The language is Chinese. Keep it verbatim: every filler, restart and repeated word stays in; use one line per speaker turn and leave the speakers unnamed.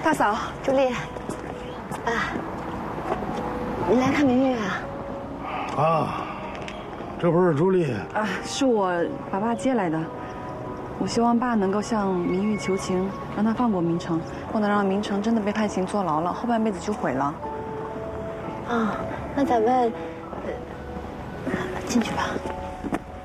大嫂，朱丽，啊，你来看明玉啊？
啊，这不是朱丽
啊，是我把爸接来的。我希望爸能够向明玉求情，让他放过明成，不能让明成真的被判刑坐牢了，后半辈子就毁了。
啊，那咱们、呃、进去吧。